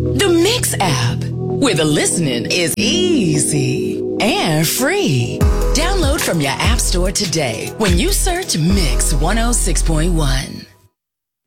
The Mix app, where the listening is easy and free. Download from your app store today when you search Mix 106.1.